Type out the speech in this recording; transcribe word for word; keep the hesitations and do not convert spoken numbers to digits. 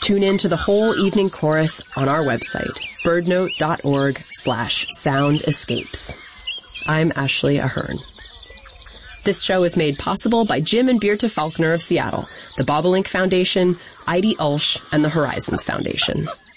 Tune in to the whole evening chorus on our website, birdnote.org slash sound escapes. I'm Ashley Ahern. This show is made possible by Jim and Beerta Faulkner of Seattle, the Bobolink Foundation, Heidi Ulsh, and the Horizons Foundation.